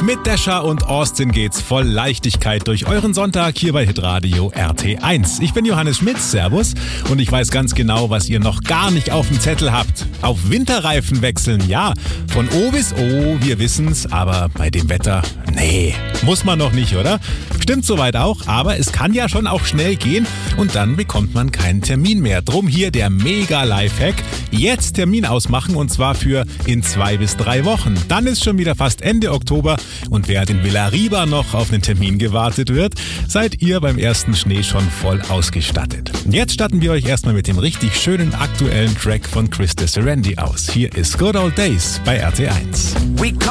Mit Dasher und Austin geht's voll Leichtigkeit durch euren Sonntag hier bei Hitradio RT1. Ich bin Johannes Schmitz, servus. Und ich weiß ganz genau, was ihr noch gar nicht auf dem Zettel habt. Auf Winterreifen wechseln, ja. Von O bis O, wir wissen's, aber bei dem Wetter, nee, muss man noch nicht, oder? Stimmt soweit auch, aber es kann ja schon auch schnell gehen und dann bekommt man keinen Termin mehr. Drum hier der Mega-Lifehack. Jetzt Termin ausmachen und zwar für in 2 bis 3 Wochen. Dann ist schon wieder fast Ende Oktober und während in Villarriba noch auf einen Termin gewartet wird, seid ihr beim ersten Schnee schon voll ausgestattet. Jetzt starten wir euch erstmal mit dem richtig schönen aktuellen Track von Chris de Serendi aus. Hier ist Good Old Days bei RT1.